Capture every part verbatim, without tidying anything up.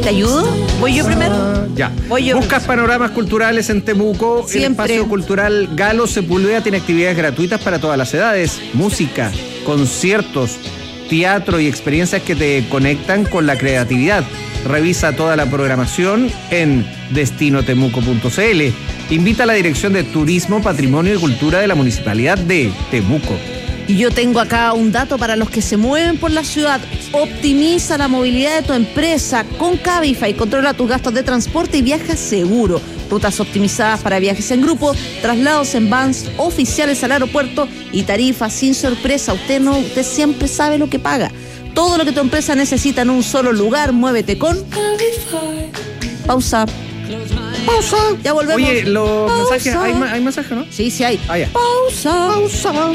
¿Te ayudo? ¿Voy yo primero? Ya. Voy yo Buscas primero. panoramas culturales en Temuco. Siempre. El Espacio Cultural Galo Sepúlveda tiene actividades gratuitas para todas las edades. Música, conciertos, teatro y experiencias que te conectan con la creatividad. Revisa toda la programación en destino temuco punto c l. Invita a la Dirección de Turismo, Patrimonio y Cultura de la Municipalidad de Temuco. Y yo tengo acá un dato para los que se mueven por la ciudad. Optimiza la movilidad de tu empresa con Cabify. Controla tus gastos de transporte y viaja seguro. Rutas optimizadas para viajes en grupo, traslados en vans oficiales al aeropuerto y tarifas sin sorpresa. Usted no, usted siempre sabe lo que paga. Todo lo que tu empresa necesita en un solo lugar. Muévete con Pausa. Pausa. Ya volvemos. Oye, los Pausa. mensajes, ¿hay, hay mensajes, no? Sí, sí hay. Ah, ya. Pausa. Pausa.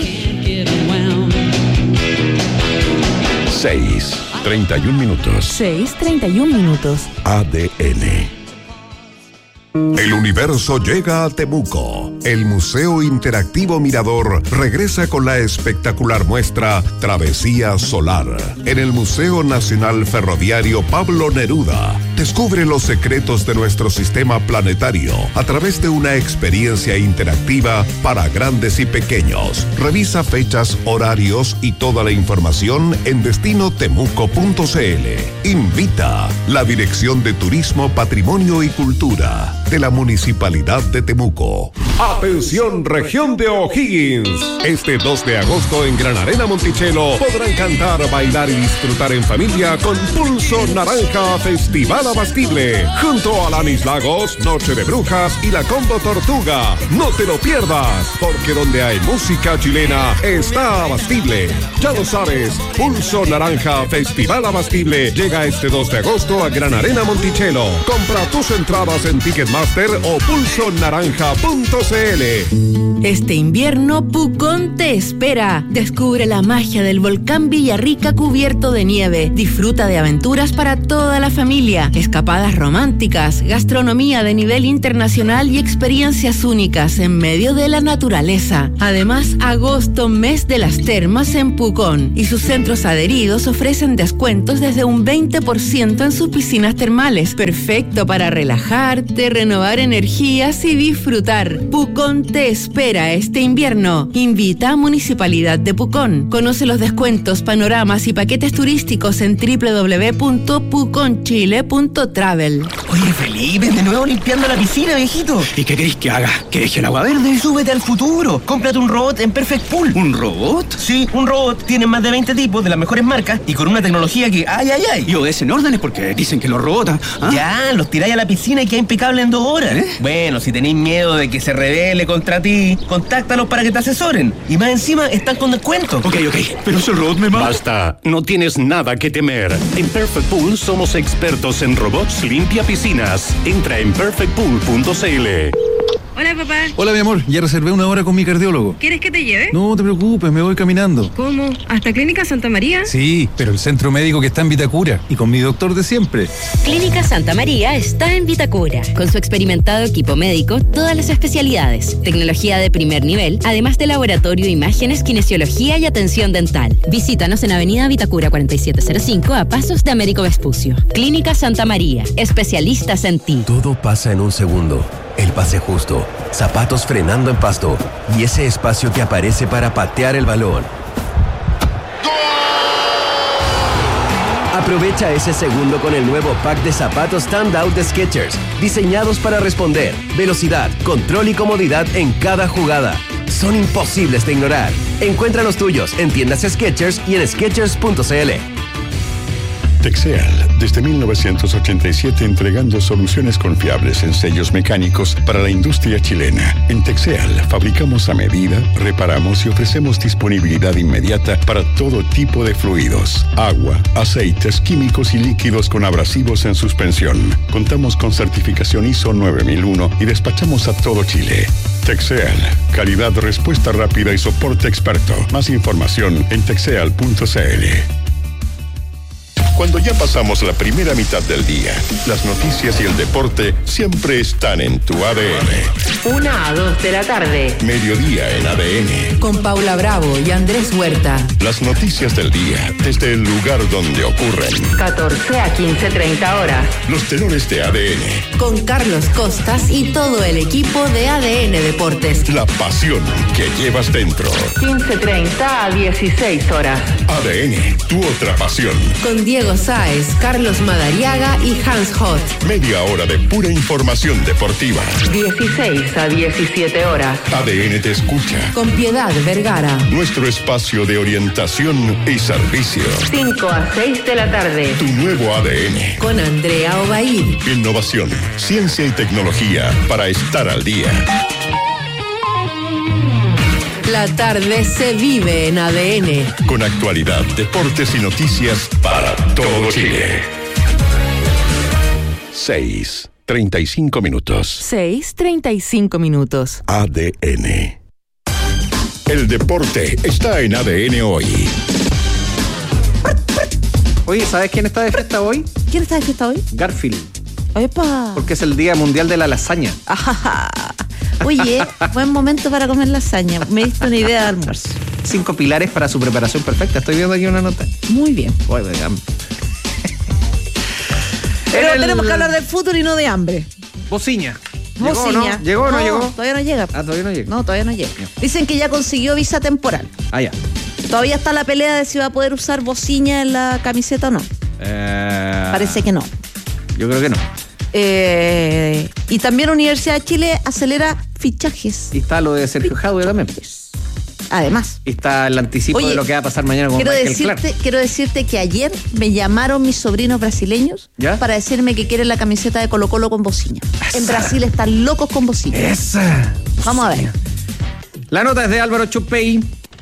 seis, treinta y un minutos. seis, treinta y un minutos. A D N. El universo llega a Temuco. El Museo Interactivo Mirador regresa con la espectacular muestra Travesía Solar en el Museo Nacional Ferroviario Pablo Neruda. Descubre los secretos de nuestro sistema planetario a través de una experiencia interactiva para grandes y pequeños. Revisa fechas, horarios y toda la información en destino temuco punto c l. Invita la Dirección de Turismo, Patrimonio y Cultura de la Municipalidad de Temuco. Atención, región de O'Higgins. Este dos de agosto en Gran Arena Monticello podrán cantar, bailar y disfrutar en familia con Pulso Naranja Festival Abastible. Junto a Lanis Lagos, Noche de Brujas y la Combo Tortuga. No te lo pierdas, porque donde hay música chilena está Abastible. Ya lo sabes, Pulso Naranja Festival Abastible llega este dos de agosto a Gran Arena Monticello. Compra tus entradas en Ticketmaster o pulso naranja punto c l. Este invierno, Pucón te espera. Descubre la magia del volcán Villarrica cubierto de nieve. Disfruta de aventuras para toda la familia, escapadas románticas, gastronomía de nivel internacional y experiencias únicas en medio de la naturaleza. Además, agosto, mes de las termas en Pucón, y sus centros adheridos ofrecen descuentos desde un veinte por ciento en sus piscinas termales. Perfecto para relajarte, renovar energías y disfrutar. Pucón te espera este invierno. Invita a Municipalidad de Pucón. Conoce los descuentos, panoramas y paquetes turísticos en doble u doble u doble u punto pucón chile punto travel. Oye, Felipe, de nuevo limpiando la piscina, viejito. ¿Y qué querés que haga? ¿Que deje el agua verde? Súbete al futuro. Cómprate un robot en Perfect Pool. ¿Un robot? Sí, un robot. Tienen más de veinte tipos de las mejores marcas y con una tecnología que ¡ay, ay, ay! Y obedecen órdenes porque dicen que los robots... ¿ah? Ya, los tiráis a la piscina y queda impecable en dos horas. ¿Eh? Bueno, si tenéis miedo de que se rebele contra ti, contáctalos para que te asesoren. Y más encima están con descuento. Ok, ok, pero si el robot me mata... Basta, no tienes nada que temer. En Perfect Pool somos expertos en robots limpia piscinas. Entra en perfect pool punto c l. Hola, papá. Hola, mi amor. Ya reservé una hora con mi cardiólogo. ¿Quieres que te lleve? No te preocupes, me voy caminando. ¿Cómo? ¿Hasta Clínica Santa María? Sí, pero el centro médico que está en Vitacura y con mi doctor de siempre. Clínica Santa María está en Vitacura. Con su experimentado equipo médico, todas las especialidades, tecnología de primer nivel, además de laboratorio, imágenes, kinesiología y atención dental. Visítanos en Avenida Vitacura cuarenta y siete cero cinco a pasos de Américo Vespucio. Clínica Santa María, especialistas en ti. Todo pasa en un segundo. El pase justo, zapatos frenando en pasto y ese espacio que aparece para patear el balón. Aprovecha ese segundo con el nuevo pack de zapatos Standout de Skechers, diseñados para responder, velocidad, control y comodidad en cada jugada. Son imposibles de ignorar. Encuentra los tuyos en tiendas Skechers y en skechers punto c l. Texeal, desde mil novecientos ochenta y siete entregando soluciones confiables en sellos mecánicos para la industria chilena. En Texeal fabricamos a medida, reparamos y ofrecemos disponibilidad inmediata para todo tipo de fluidos, agua, aceites, químicos y líquidos con abrasivos en suspensión. Contamos con certificación I S O nueve mil uno y despachamos a todo Chile. Texeal, calidad, respuesta rápida y soporte experto. Más información en texeal punto c l. Cuando ya pasamos la primera mitad del día, las noticias y el deporte siempre están en tu A D N. Una a dos de la tarde. Mediodía en A D N. Con Paula Bravo y Andrés Huerta. Las noticias del día desde el lugar donde ocurren. catorce a quince treinta horas. Los tenores de A D N. Con Carlos Costas y todo el equipo de A D N Deportes. La pasión que llevas dentro. quince treinta a dieciséis horas. A D N, tu otra pasión. Con Diego Sáez, Carlos Madariaga y Hans Hot. Media hora de pura información deportiva. dieciséis a diecisiete horas. A D N te escucha. Con Piedad Vergara. Nuestro espacio de orientación y servicio. cinco a seis de la tarde. Tu nuevo A D N. Con Andrea Obaid. Innovación, ciencia y tecnología para estar al día. La tarde se vive en A D N. Con actualidad, deportes y noticias para todo Chile. seis, treinta y cinco minutos. seis, treinta y cinco minutos. A D N. El deporte está en A D N hoy. Oye, ¿sabes quién está de fiesta hoy? ¿Quién está de fiesta hoy? Garfield. ¡Epa! Porque es el Día Mundial de la Lasaña. Ajá. Oye, buen momento para comer lasaña. Me diste una idea de almuerzo. Cinco pilares para su preparación perfecta. Estoy viendo aquí una nota. Muy bien. Bueno, digamos. Pero el... tenemos que hablar del fútbol y no de hambre. Bociña. Bociña. ¿Llegó, no? ¿Llegó o no, no llegó? Todavía no llega. Ah, todavía no llega. No, todavía no llega. Dicen que ya consiguió visa temporal. Ah, ya. Todavía está la pelea de si va a poder usar Bociña en la camiseta o no. Eh... Parece que no. Yo creo que no. Eh, y también Universidad de Chile acelera fichajes. Y está lo de Sergio Jadue también. Además. Y está el anticipo Oye, de lo que va a pasar mañana con quiero Michael decirte, Clark. Quiero decirte que ayer me llamaron mis sobrinos brasileños ¿Ya? para decirme que quieren la camiseta de Colo Colo con Bociña. Esa. En Brasil están locos con Bociña. Esa. Vamos a ver. La nota es de Álvaro Chupey.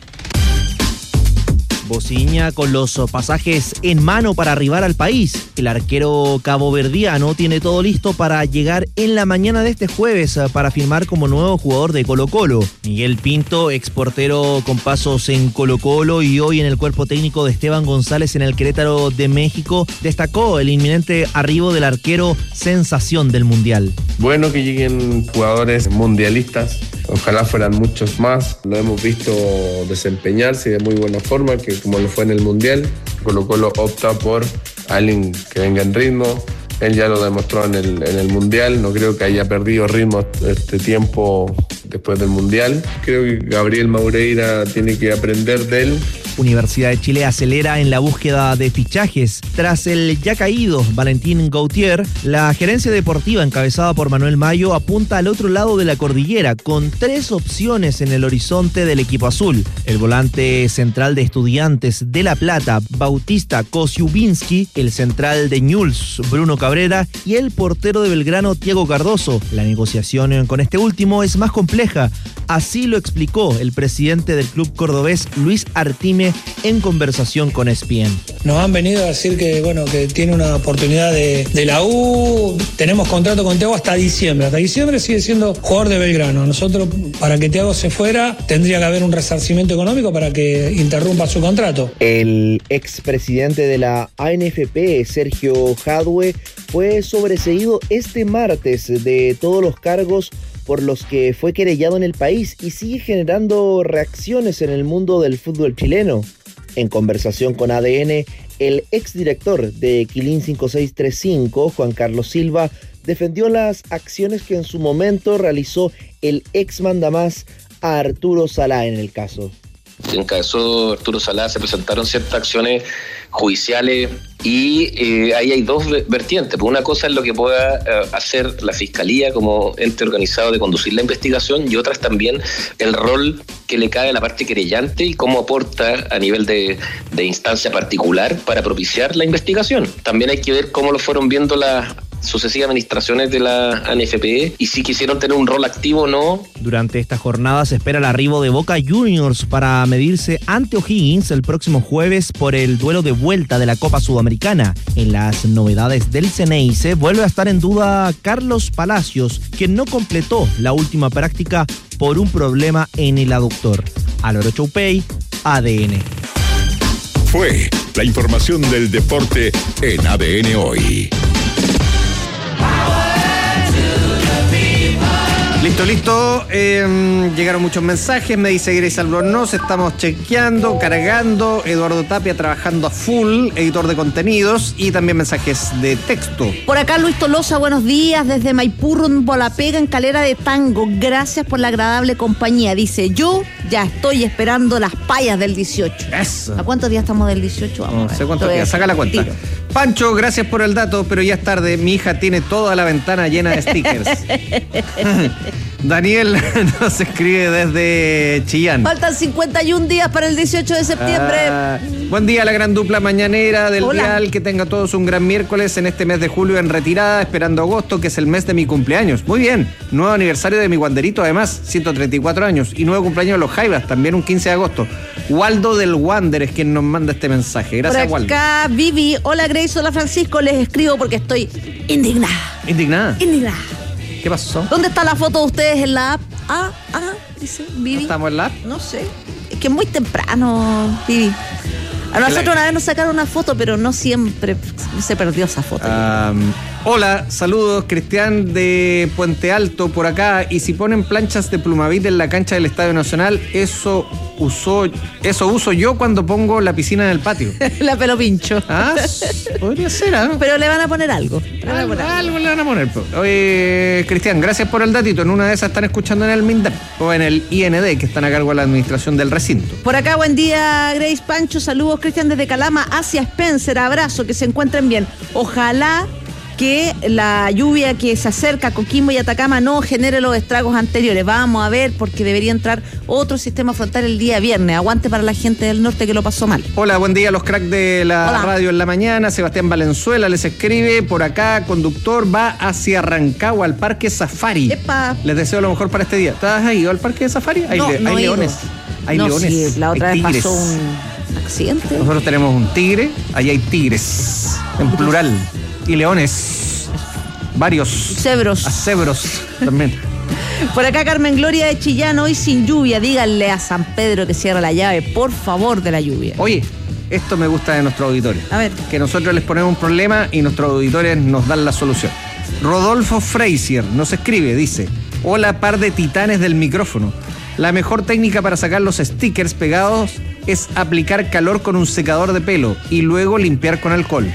Bociña con los pasajes en mano para arribar al país. El arquero caboverdiano tiene todo listo para llegar en la mañana de este jueves para firmar como nuevo jugador de Colo Colo. Miguel Pinto, exportero con pasos en Colo Colo y hoy en el cuerpo técnico de Esteban González en el Querétaro de México, destacó el inminente arribo del arquero sensación del Mundial. Bueno que lleguen jugadores mundialistas, ojalá fueran muchos más. Lo hemos visto desempeñarse de muy buena forma, que como lo fue en el Mundial. Colo Colo opta por alguien que venga en ritmo. Él ya lo demostró en el, en el Mundial. No creo que haya perdido ritmo este tiempo después del Mundial. Creo que Gabriel Maureira tiene que aprender de él. Universidad de Chile acelera en la búsqueda de fichajes. Tras el ya caído Valentín Gautier, la gerencia deportiva encabezada por Manuel Mayo apunta al otro lado de la cordillera con tres opciones en el horizonte del equipo azul. El volante central de Estudiantes de La Plata, Bautista Kosiubinski, el central de Newell's, Bruno Cabrera, y el portero de Belgrano, Thiago Cardoso. La negociación con este último es más compleja. Así lo explicó el presidente del club cordobés, Luis Artime, en conversación con E S P N. Nos han venido a decir que bueno que tiene una oportunidad de, de la U. Tenemos contrato con Thiago hasta diciembre. Hasta diciembre sigue siendo jugador de Belgrano. Nosotros, para que Thiago se fuera, tendría que haber un resarcimiento económico para que interrumpa su contrato. El expresidente de la A N F P, Sergio Jadue, fue sobreseído este martes de todos los cargos por los que fue querellado en el país y sigue generando reacciones en el mundo del fútbol chileno. En conversación con A D N, el exdirector de Quilín cinco seis tres cinco, Juan Carlos Silva, defendió las acciones que en su momento realizó el ex mandamás a Arturo Salá en el caso. Encabezó Arturo Salá, se presentaron ciertas acciones judiciales y eh, ahí hay dos vertientes. Pues una cosa es lo que pueda eh, hacer la Fiscalía como ente organizado de conducir la investigación, y otra es también el rol que le cae a la parte querellante y cómo aporta a nivel de, de instancia particular para propiciar la investigación. También hay que ver cómo lo fueron viendo las sucesivas administraciones de la A N F P y si quisieron tener un rol activo o no. Durante esta jornada se espera el arribo de Boca Juniors para medirse ante O'Higgins el próximo jueves por el duelo de vuelta de la Copa Sudamericana. En las novedades del Ceneice vuelve a estar en duda Carlos Palacios, quien no completó la última práctica por un problema en el aductor. Álvaro Choupey, A D N. Fue La información del deporte en A D N Hoy. Listo, listo. Eh, llegaron muchos mensajes. Me dice Grace Albornoz. Estamos chequeando, cargando. Eduardo Tapia trabajando a full, editor de contenidos. Y también mensajes de texto. Por acá Luis Tolosa, buenos días. Desde Maipú rumbo a La Pega en Calera de Tango. Gracias por la agradable compañía. Dice, yo ya estoy esperando las payas del dieciocho. Eso. ¿A cuántos días estamos del dieciocho? Vamos No a ver. sé cuántos Todavía días. Saca la cuenta. tiro. Pancho, gracias por el dato, pero ya es tarde. Mi hija tiene toda la ventana llena de stickers. Daniel nos escribe desde Chillán. Faltan cincuenta y un días para el dieciocho de septiembre. Ah, buen día a la gran dupla mañanera del Hola. Dial. Que tenga todos un gran miércoles en este mes de julio en retirada, esperando agosto, que es el mes de mi cumpleaños. Muy bien. Nuevo aniversario de mi Wanderito, además, ciento treinta y cuatro años. Y nuevo cumpleaños de los Jaivas, también un quince de agosto. Waldo del Wander es quien nos manda este mensaje. Gracias, Por Waldo. acá, Vivi. Hola, Grace. Hola, Francisco. Les escribo porque estoy indignada. ¿Indignada? Indignada. ¿Qué pasó? ¿Dónde está la foto de ustedes en la app? Ah, ah, dice Vivi. ¿Estamos en la app? No sé. Es que es muy temprano, Vivi. A nosotros una vez nos sacaron una foto, pero no siempre se perdió esa foto. Um, hola, saludos, Cristian de Puente Alto por acá. Y si ponen planchas de Plumavit en la cancha del Estadio Nacional, eso usó, eso uso yo cuando pongo la piscina en el patio. La pelo pincho. Ah, podría ser, ¿ah? Pero le van a poner algo. Le van a Algo, poner algo. algo le van a poner. po. Oye, Cristian, gracias por el datito. En una de esas están escuchando en el MINDEP o en el I N D, que están a cargo de la administración del recinto. Por acá, buen día, Grace, Pancho. Saludos, Cristian, desde Calama hacia Spencer. Abrazo, que se encuentren bien. Ojalá que la lluvia que se acerca a Coquimbo y Atacama no genere los estragos anteriores. Vamos a ver, porque debería entrar otro sistema frontal el día viernes. Aguante para la gente del norte que lo pasó mal. Hola, buen día a los cracks de la Hola. radio en la mañana. Sebastián Valenzuela les escribe por acá. Conductor va hacia Rancagua, al Parque Safari. Epa. Les deseo lo mejor para este día. ¿Estás ido al Parque de Safari? Hay, No, le- no hay he ido. leones. Hay no, leones. sí, la otra hay vez tigres. pasó un accidente. Nosotros tenemos un tigre, allá hay tigres, en plural. Y leones. Varios. Cebros. A cebros también. Por acá, Carmen Gloria de Chillán, hoy sin lluvia. Díganle a San Pedro que cierre la llave, por favor, de la lluvia. Oye, esto me gusta de nuestros auditores. A ver. Que nosotros les ponemos un problema y nuestros auditores nos dan la solución. Rodolfo Frazier nos escribe, dice: hola, par de titanes del micrófono. La mejor técnica para sacar los stickers pegados es aplicar calor con un secador de pelo y luego limpiar con alcohol.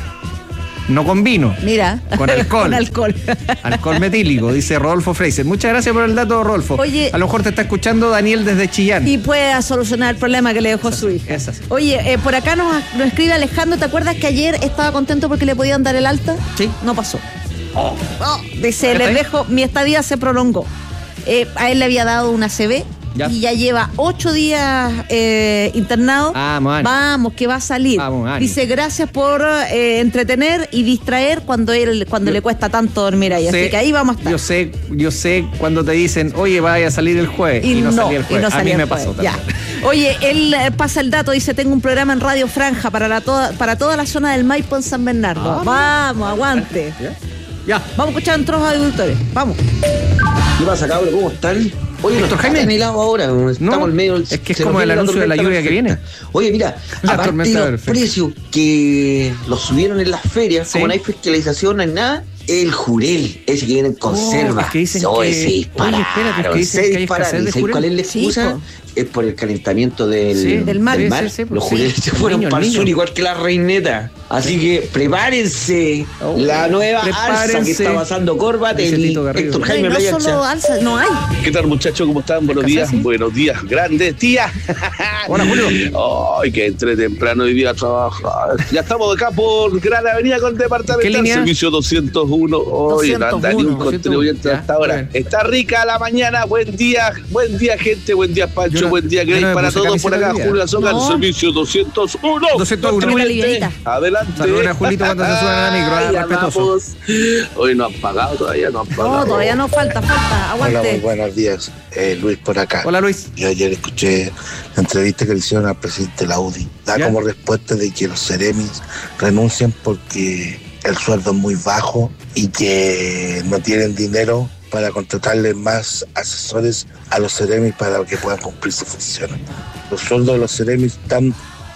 No con vino. Mira. Con alcohol. Con alcohol. Alcohol metílico, dice Rodolfo Fraser. Muchas gracias por el dato, Rodolfo. Oye. A lo mejor te está escuchando Daniel desde Chillán. Y pueda solucionar el problema que le dejó su hija. Es así. Oye, eh, por acá nos, nos escribe Alejandro. ¿Te acuerdas que ayer estaba contento porque le podían dar el alta? Sí. No pasó. Oh. Oh, dice, ¿Está les ahí? dejo, mi estadía se prolongó. Eh, a él le había dado una C B. Ya. Y ya lleva ocho días eh, internado. Vamos, ánimo. Vamos, que va a salir. Vamos, ánimo. Dice, gracias por eh, entretener y distraer cuando él, cuando Yo- le cuesta tanto dormir ahí. Sé- Así que ahí vamos a estar. Yo sé, yo sé cuando te dicen, oye, vaya a salir el jueves. Y, no, salía el y jueves. no a salía mí el me pasó jueves, ya. también. Oye, él eh, pasa el dato, dice, tengo un programa en Radio Franja para, la toda, para toda la zona del Maipo en San Bernardo. Ah, Vamos, aguante. ¿Ya? Ya. Vamos a escuchar otros auditores. Vamos. ¿Qué pasa, cabrón? ¿Cómo están? Oye, Doctor no Jaime. Jaime. helado ahora, estamos No, en medio del... es que es se nos como el viene la anuncio de la tormenta lluvia que viene. perfecta. Oye, mira, La aparte de tormenta los perfecta. precios que los subieron en las ferias, Sí. como no hay fiscalización, no hay nada, el jurel, ese que viene en conserva. es que dicen Oye, que- se oye, dispararon, espérate, es que dicen se que hay dispararon. escasez de ¿Y sabes jurel? cuál es la Sí, excusa? po. Es por el calentamiento del, Sí, del mar. Sí, mar. sí, sí, pues, Los sí. jureles se El fueron niño, el para el niño. sur igual que la reineta. Así que prepárense. Oh, la nueva alza que prepárense. está pasando Corbat, Dice el Tito Garrido. Héctor Oye, Jaime no Playa solo alza, no hay. ¿Qué tal, muchachos? ¿Cómo están? Buenos días. ¿sí? Buenos días, grandes días. Hola, Julio. Ay, que entré temprano hoy día a trabajar. Ya estamos acá por Gran Avenida con ¿Qué Departamental, línea? servicio doscientos uno. Oye, no anda ni un doscientos uno. contribuyente Ya, hasta ahora. muy bien. Está rica la mañana. Buen día, buen día, gente. Buen día, Pancho. Yo no- buen día, yo no Grace. me para puse todos por camiseta acá. hoy día. Julio Azócar, No. servicio doscientos uno. doscientos uno. Una Contribuyente. livianita. Adelante. Saluden a Julito cuando se suban a la micro, ah, Ay, respetuoso. andamos. Hoy no han pagado todavía, no han pagado. No, todavía no falta, falta. Hola, muy Aguante. buenos días. Eh, Luis por acá. Hola, Luis. Yo ayer escuché la entrevista que le hicieron al presidente de la U D I. Da ¿Ya? como respuesta de que los Ceremis renuncian porque el sueldo es muy bajo y que no tienen dinero para contratarle más asesores a los Ceremis para que puedan cumplir sus funciones. Los sueldos de los Ceremis están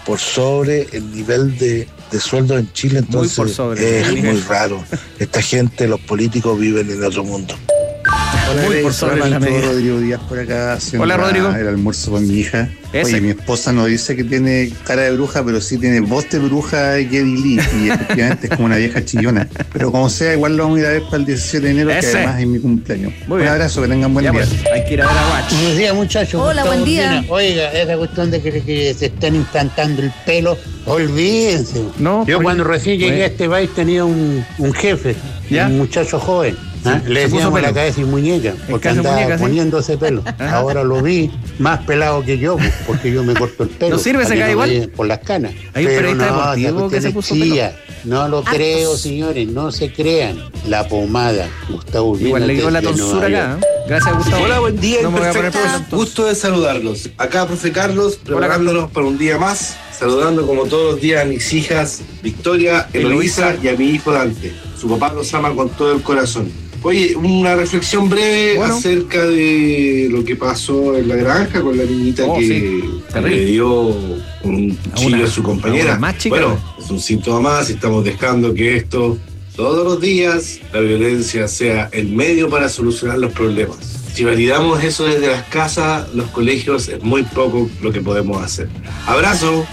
por sobre el nivel de, de sueldo en Chile, entonces muy por sobre, es muy raro. Esta gente, los políticos viven en otro mundo. Hola, Muy por sobre la media. Rodrigo Díaz por acá haciendo Hola, Rodrigo. el almuerzo con mi hija. Ese. Oye, mi esposa no dice que tiene cara de bruja, pero sí tiene voz de bruja y Geddy Lee, y efectivamente es como una vieja chillona. Pero como sea, igual lo vamos a ir a ver para el diecisiete de enero, Ese. que además es mi cumpleaños. Muy Un bien. abrazo, que tengan buen Ya, día. pues, hay que ir a ver a Watch. Buenos días, muchachos. Hola, Gustavo buen día. Urbina. Oiga, esa cuestión de que, que se están implantando el pelo, olvídense. No, Yo por- cuando recién llegué bueno. a este país tenía un, un jefe, ¿Ya? un muchacho joven. ¿ah? Sí, Le se puso decíamos pelo. la cabeza y muñeca, porque cabeza y andaba muñeca, sí. poniéndose pelo. Ajá. Ahora lo vi más pelado que yo, pues, porque yo me corto el pelo. ¿No sirve para ese que acá no igual? me den por las canas. Hay un Pero periodista no, deportivo esa que cuestión se es puso chilla. No lo Hartos. creo, señores, no se crean. La pomada, Gustavo Urbina. Igual le quedó la desde tonsura Nueva acá. York. ¿eh? Gracias, Gustavo. Hola, buen día. No me voy a poner Perfectos. peso. Gusto de saludarlos. Acá, profe Carlos, preparándonos para un día más. Saludando como todos los días a mis hijas Victoria, Eloísa y a mi hijo Dante. Su papá los ama con todo el corazón. Oye, una reflexión breve Bueno. acerca de lo que pasó en la granja con la niñita Oh, que sí. que Terrible. le dio un A chillo una- a su a compañera. una más chica. Bueno, es un síntoma más y estamos dejando que esto, todos los días, la violencia sea el medio para solucionar los problemas. Si validamos eso desde las casas, los colegios, es muy poco lo que podemos hacer. Abrazo.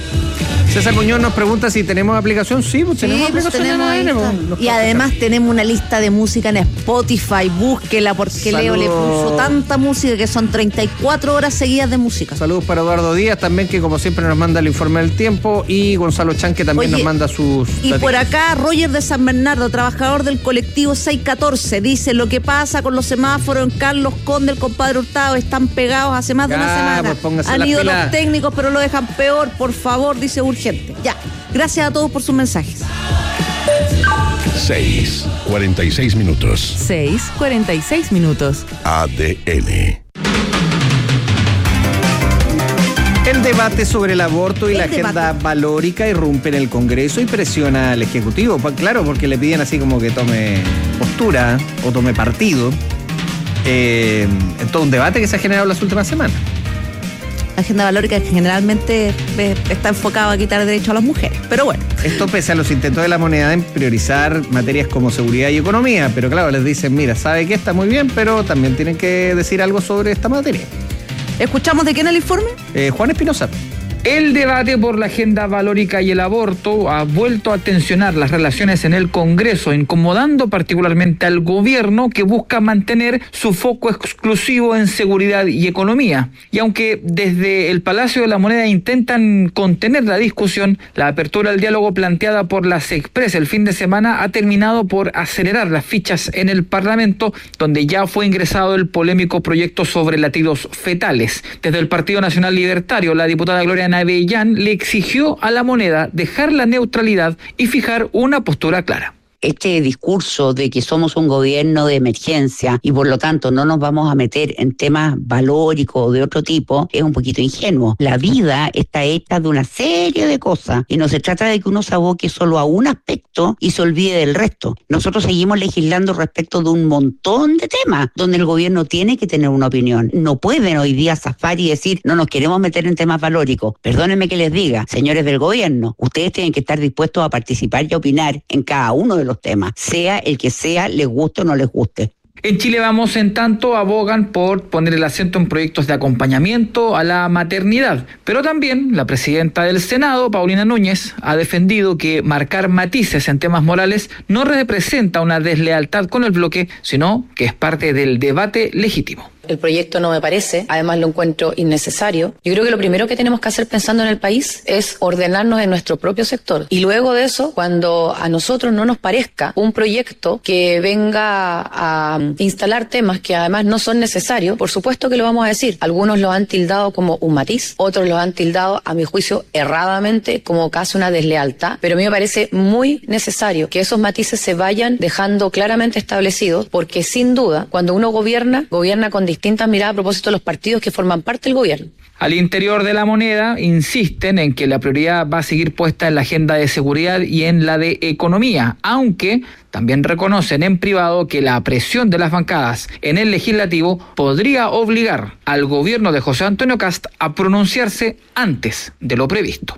César Muñoz nos pregunta si tenemos aplicación. Sí, pues Sí, tenemos pues aplicación. tenemos de ahí A N, está. pues, nos Y además tenemos una lista de música en Spotify. Búsquela porque Leo le Saludos. puso tanta música que son treinta y cuatro horas seguidas de música. Saludos para Eduardo Díaz también, que como siempre nos manda el informe del tiempo, y Gonzalo Chan, que también Oye, nos manda sus Y datos. por acá, Roger de San Bernardo, trabajador del colectivo seiscientos catorce, dice: lo que pasa con los semáforos en Carlos Conde, el compadre Hurtado, están pegados hace más de una Ya, semana. pues póngase Han las ido pilas. los técnicos, pero lo dejan peor. Por favor, dice urgente. Ya. Gracias a todos por sus mensajes. seis, cuarenta y seis minutos. seis, cuarenta y seis minutos. A D N. El debate sobre el aborto y El la agenda debate. valórica irrumpe en el Congreso y presiona al Ejecutivo. Pa- Claro, porque le piden así como que tome postura o tome partido eh, en todo un debate que se ha generado en las últimas semanas. La agenda valórica que generalmente eh, está enfocada a quitar derecho a las mujeres. Pero bueno. Esto pese a los intentos de la moneda en priorizar materias como seguridad y economía. Pero claro, les dicen, mira, sabe que está muy bien, pero también tienen que decir algo sobre esta materia. ¿Escuchamos de quién el informe? Eh, Juan Espinosa. El debate por la agenda valórica y el aborto ha vuelto a tensionar las relaciones en el Congreso, incomodando particularmente al gobierno, que busca mantener su foco exclusivo en seguridad y economía. Y aunque desde el Palacio de la Moneda intentan contener la discusión, la apertura al diálogo planteada por la Sexpress el fin de semana ha terminado por acelerar las fichas en el Parlamento, donde ya fue ingresado el polémico proyecto sobre latidos fetales. Desde el Partido Nacional Libertario, la diputada Gloria Navellán le exigió a la Moneda dejar la neutralidad y fijar una postura clara. Este discurso de que somos un gobierno de emergencia y por lo tanto no nos vamos a meter en temas valóricos o de otro tipo es un poquito ingenuo. La vida está hecha de una serie de cosas y no se trata de que uno se aboque solo a un aspecto y se olvide del resto. Nosotros seguimos legislando respecto de un montón de temas donde el gobierno tiene que tener una opinión. No pueden hoy día zafar y decir no nos queremos meter en temas valóricos. Perdónenme que les diga, señores del gobierno, ustedes tienen que estar dispuestos a participar y a opinar en cada uno de los temas, sea el que sea, les guste o no les guste. En Chile Vamos, en tanto, abogan por poner el acento en proyectos de acompañamiento a la maternidad. Pero también la presidenta del Senado, Paulina Núñez, ha defendido que marcar matices en temas morales no representa una deslealtad con el bloque, sino que es parte del debate legítimo. El proyecto no me parece, además lo encuentro innecesario. Yo creo que lo primero que tenemos que hacer pensando en el país es ordenarnos en nuestro propio sector. Y luego de eso, cuando a nosotros no nos parezca un proyecto que venga a instalar temas que además no son necesarios, por supuesto que lo vamos a decir. Algunos lo han tildado como un matiz, otros lo han tildado, a mi juicio, erradamente, como casi una deslealtad. Pero a mí me parece muy necesario que esos matices se vayan dejando claramente establecidos, porque sin duda, cuando uno gobierna, gobierna con distintas miradas a propósito de los partidos que forman parte del gobierno. Al interior de la Moneda insisten en que la prioridad va a seguir puesta en la agenda de seguridad y en la de economía, aunque también reconocen en privado que la presión de las bancadas en el legislativo podría obligar al gobierno de José Antonio Kast a pronunciarse antes de lo previsto.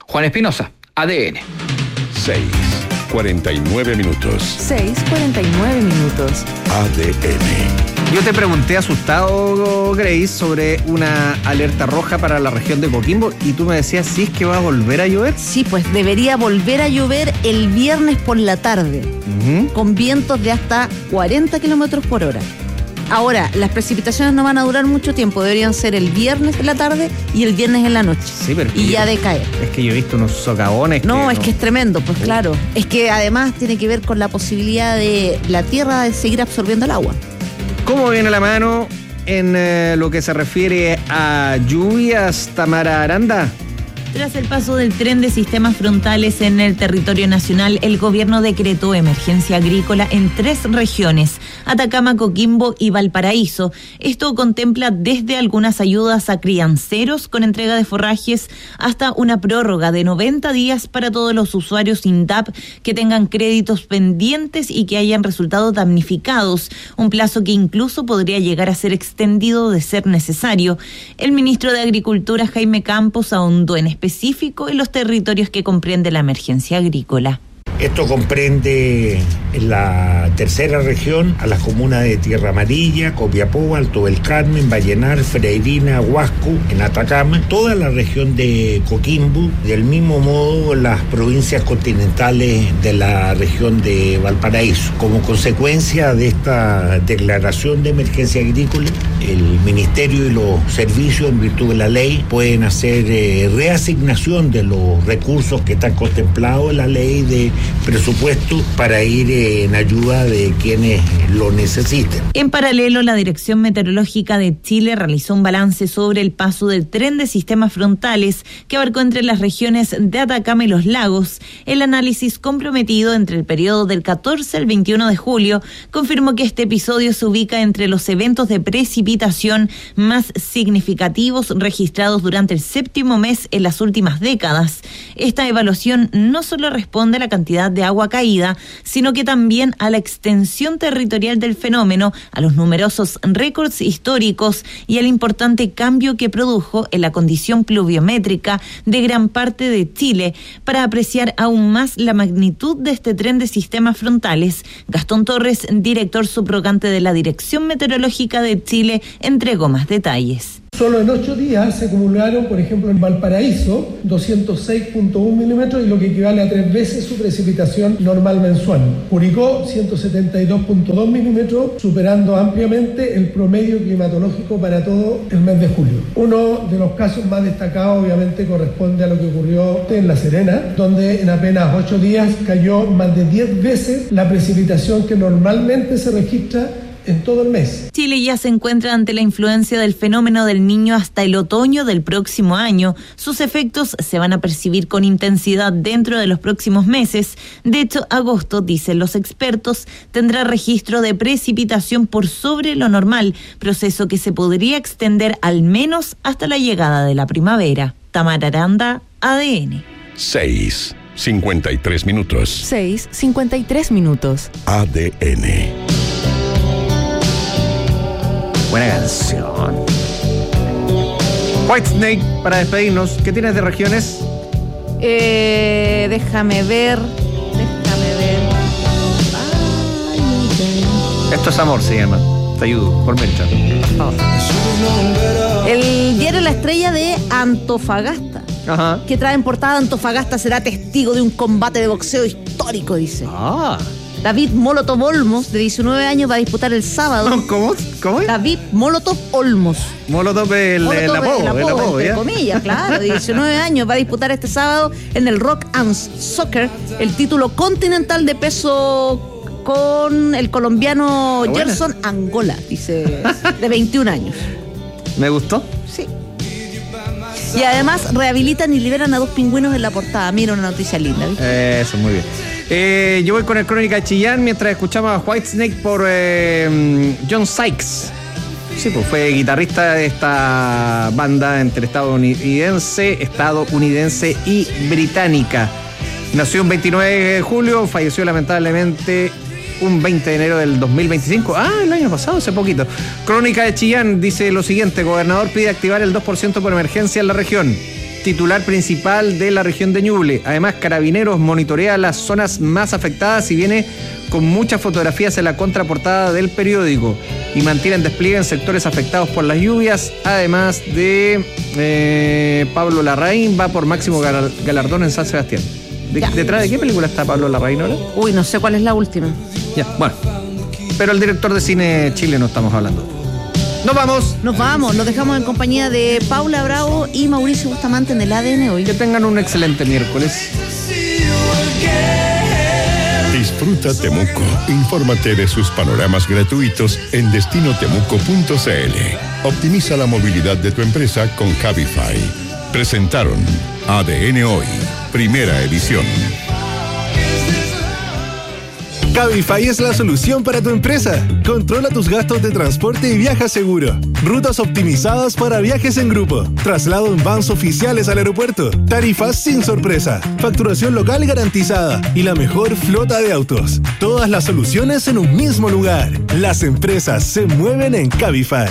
Juan Espinosa, A D N. seis, cuarenta y nueve minutos. seis, cuarenta y nueve minutos. A D N. Yo te pregunté asustado, Grace, sobre una alerta roja para la región de Coquimbo y tú me decías, ¿sí es que va a volver a llover? Sí, pues debería volver a llover el viernes por la tarde, uh-huh. con vientos de hasta cuarenta kilómetros por hora. Ahora, las precipitaciones no van a durar mucho tiempo, deberían ser el viernes en la tarde y el viernes en la noche. Sí, pero y ya yo, decaer. Es que yo he visto unos socavones. No, que es no... que es tremendo, pues claro. Es que además tiene que ver con la posibilidad de la tierra de seguir absorbiendo el agua. ¿Cómo viene la mano en eh, lo que se refiere a lluvias, Tamara Aranda? Tras el paso del tren de sistemas frontales en el territorio nacional, el gobierno decretó emergencia agrícola en tres regiones, Atacama, Coquimbo y Valparaíso. Esto contempla desde algunas ayudas a crianceros con entrega de forrajes hasta una prórroga de noventa días para todos los usuarios INDAP que tengan créditos pendientes y que hayan resultado damnificados, un plazo que incluso podría llegar a ser extendido de ser necesario. El ministro de Agricultura, Jaime Campos, ahondó en específico en los territorios que comprende la emergencia agrícola. Esto comprende la tercera región a las comunas de Tierra Amarilla, Copiapó, Alto del Carmen, Vallenar, Freirina, Huasco, en Atacama, toda la región de Coquimbo, del mismo modo las provincias continentales de la región de Valparaíso. Como consecuencia de esta declaración de emergencia agrícola, el Ministerio y los servicios, en virtud de la ley, pueden hacer eh, reasignación de los recursos que están contemplados en la ley de presupuesto para ir en ayuda de quienes lo necesiten. En paralelo, la Dirección Meteorológica de Chile realizó un balance sobre el paso del tren de sistemas frontales que abarcó entre las regiones de Atacama y los lagos. El análisis comprometido entre el periodo del catorce al veintiuno de julio confirmó que este episodio se ubica entre los eventos de precipitación más significativos registrados durante el séptimo mes en las últimas décadas. Esta evaluación no solo responde a la cantidad de agua caída, sino que también a la extensión territorial del fenómeno, a los numerosos récords históricos y al importante cambio que produjo en la condición pluviométrica de gran parte de Chile. Para apreciar aún más la magnitud de este tren de sistemas frontales, Gastón Torres, director subrogante de la Dirección Meteorológica de Chile, entregó más detalles. Solo en ocho días se acumularon, por ejemplo, en Valparaíso, doscientos seis punto uno milímetros, y lo que equivale a tres veces su precipitación normal mensual. Curicó, ciento setenta y dos punto dos milímetros, superando ampliamente el promedio climatológico para todo el mes de julio. Uno de los casos más destacados, obviamente, corresponde a lo que ocurrió en La Serena, donde en apenas ocho días cayó más de diez veces la precipitación que normalmente se registra en todo el mes. Chile ya se encuentra ante la influencia del fenómeno del Niño hasta el otoño del próximo año. Sus efectos se van a percibir con intensidad dentro de los próximos meses. De hecho, agosto, dicen los expertos, tendrá registro de precipitación por sobre lo normal, proceso que se podría extender al menos hasta la llegada de la primavera. Tamara Aranda, A D N. seis, cincuenta y tres minutos. seis, cincuenta y tres minutos. A D N. Buena canción. Whitesnake, para despedirnos, ¿qué tienes de regiones? Eh, déjame ver. Déjame ver. Ay, Esto es amor, se llama. Te ayudo, por Melchor. por favor. El diario La Estrella de Antofagasta, Ajá. que trae en portada: Antofagasta será testigo de un combate de boxeo histórico, dice. Ah. David Molotov Olmos, de diecinueve años, va a disputar el sábado. ¿Cómo? ¿Cómo es? David Molotov Olmos. Molotov el, Molotov el apodo, el apodo, el apodo, entre ¿ya? comillas, claro. diecinueve años, va a disputar este sábado en el Rock and Soccer el título continental de peso con el colombiano Buena. Gerson Angola, dice, de veintiún años. ¿Me gustó? Sí. Y además rehabilitan y liberan a dos pingüinos en la portada. Mira, una noticia linda, ¿viste? Eso, muy bien. Eh, yo voy con el Crónica de Chillán mientras escuchamos a Whitesnake por eh, John Sykes. Sí, pues fue guitarrista de esta banda entre estadounidense, estadounidense y británica. Nació un veintinueve de julio, falleció lamentablemente un veinte de enero del dos mil veinticinco. Ah, el año pasado, hace poquito. Crónica de Chillán dice lo siguiente: gobernador pide activar el dos por ciento por emergencia en la región. titular principal de la región de Ñuble. Además, Carabineros monitorea las zonas más afectadas y viene con muchas fotografías en la contraportada del periódico. Y mantienen despliegue en sectores afectados por las lluvias. Además de eh, Pablo Larraín, va por máximo galardón en San Sebastián. ¿De, ¿Detrás de qué película está Pablo Larraín ahora? Uy, no sé cuál es la última. Ya, bueno. Pero el director de cine chileno estamos hablando. ¡Nos vamos! Nos vamos, los dejamos en compañía de Paula Bravo y Mauricio Bustamante en el A D N hoy. Que tengan un excelente miércoles. Disfruta Temuco. Infórmate de sus panoramas gratuitos en destino temuco punto c l. Optimiza la movilidad de tu empresa con Cabify. Presentaron A D N Hoy, primera edición. Cabify es la solución para tu empresa. Controla tus gastos de transporte y viaja seguro. Rutas optimizadas para viajes en grupo. Traslado en vans oficiales al aeropuerto. Tarifas sin sorpresa. Facturación local garantizada. Y la mejor flota de autos. Todas las soluciones en un mismo lugar. Las empresas se mueven en Cabify.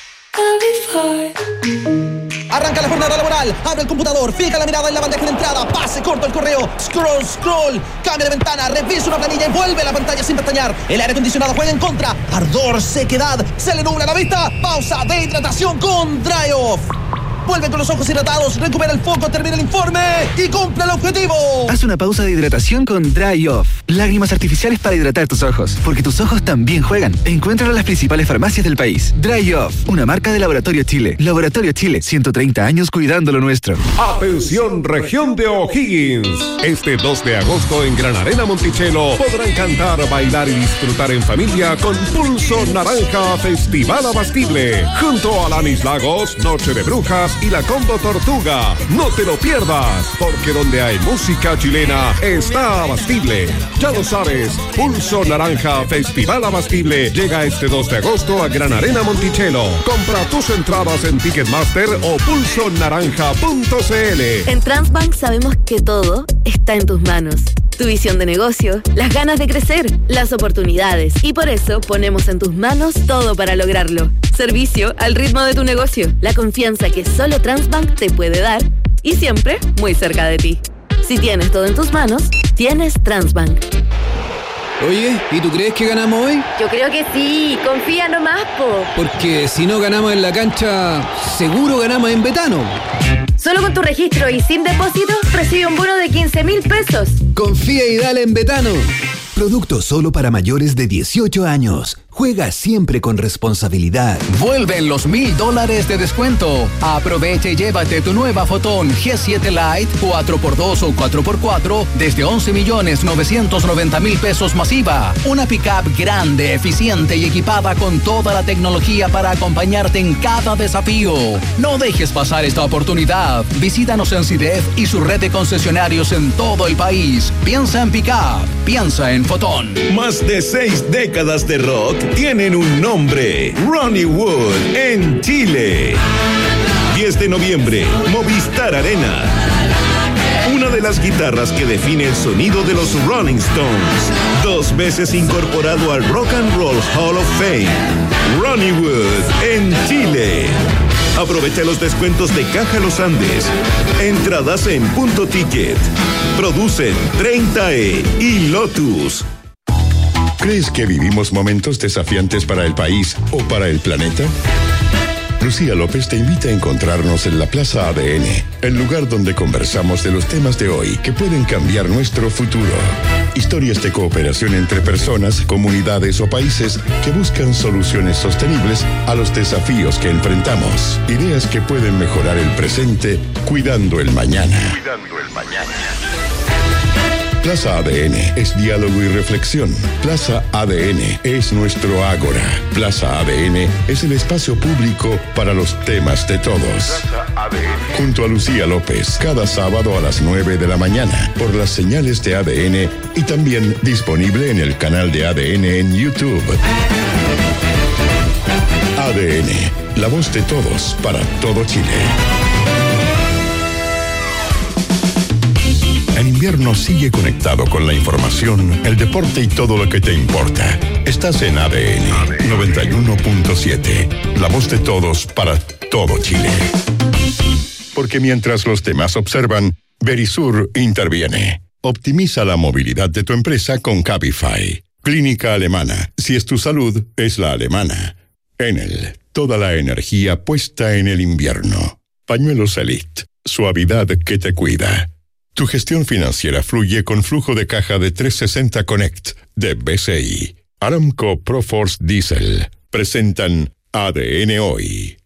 Cabify. Arranca la jornada laboral, abre el computador, fija la mirada en la bandeja de entrada, pase corto el correo, scroll, scroll, cambia de ventana, revisa una planilla y vuelve a la pantalla sin pestañear. El aire acondicionado juega en contra, ardor, sequedad, se le nubla la vista, pausa de hidratación con Dry Off. Vuelve con los ojos hidratados, recupera el foco, termina el informe y cumple el objetivo. Haz una pausa de hidratación con Dry Off. Lágrimas artificiales para hidratar tus ojos, porque tus ojos también juegan. Encuéntralo en las principales farmacias del país. Dry Off, una marca de Laboratorio Chile. Laboratorio Chile, ciento treinta años cuidando lo nuestro. Atención, región de O'Higgins. Este dos de agosto en Gran Arena Monticello podrán cantar, bailar y disfrutar en familia con Pulso Naranja Festival Abastible. Junto a Lanis Lagos, Noche de Brujas y la Combo Tortuga. No te lo pierdas, porque donde hay música chilena está Abastible. Ya lo sabes, Pulso Naranja Festival Abastible llega este dos de agosto a Gran Arena Monticello. Compra tus entradas en Ticketmaster o pulso naranja punto c l. En Transbank sabemos que todo está en tus manos. Tu visión de negocio, las ganas de crecer, las oportunidades. Y por eso ponemos en tus manos todo para lograrlo. Servicio al ritmo de tu negocio. La confianza que solo Transbank te puede dar y siempre muy cerca de ti. Si tienes todo en tus manos, tienes Transbank. Oye, ¿y tú crees que ganamos hoy? Yo creo que sí, confía nomás, po. Porque si no ganamos en la cancha, seguro ganamos en Betano. Solo con tu registro y sin depósito, recibe un bono de quince mil pesos. Confía y dale en Betano. Producto solo para mayores de dieciocho años. Juega siempre con responsabilidad. Vuelven los mil dólares de descuento. Aprovecha y llévate tu nueva Fotón G siete Lite cuatro por dos o cuatro por cuatro desde once millones novecientos noventa mil pesos masiva. Una pickup grande, eficiente y equipada con toda la tecnología para acompañarte en cada desafío. No dejes pasar esta oportunidad. Visítanos en CIDEF y su red de concesionarios en todo el país. Piensa en pickup. Piensa en Fotón. Más de seis décadas de rock tienen un nombre: Ronnie Wood en Chile. diez de noviembre, Movistar Arena. Una de las guitarras que define el sonido de los Rolling Stones. Dos veces incorporado al Rock and Roll Hall of Fame. Ronnie Wood en Chile. Aprovecha los descuentos de Caja Los Andes. Entradas en Punto Ticket. Producen treinta E y Lotus. ¿Crees que vivimos momentos desafiantes para el país o para el planeta? Lucía López te invita a encontrarnos en la Plaza A D N, el lugar donde conversamos de los temas de hoy que pueden cambiar nuestro futuro. Historias de cooperación entre personas, comunidades o países que buscan soluciones sostenibles a los desafíos que enfrentamos. Ideas que pueden mejorar el presente cuidando el mañana. Cuidando el mañana. Plaza A D N es diálogo y reflexión. Plaza A D N es nuestro ágora. Plaza A D N es el espacio público para los temas de todos. Plaza A D N. Junto a Lucía López, cada sábado a las nueve de la mañana, por las señales de A D N y también disponible en el canal de A D N en YouTube. A D N, la voz de todos para todo Chile. En invierno sigue conectado con la información, el deporte y todo lo que te importa. Estás en A D N noventa y uno punto siete, la voz de todos para todo Chile. Porque mientras los demás observan, Verisur interviene. Optimiza la movilidad de tu empresa con Cabify. Clínica alemana. Si es tu salud, es la alemana. Enel. Toda la energía puesta en el invierno. Pañuelos Elite. Suavidad que te cuida. Tu gestión financiera fluye con flujo de caja de trescientos sesenta Connect de B C I. Aramco Proforce Diesel. Presentan A D N Hoy.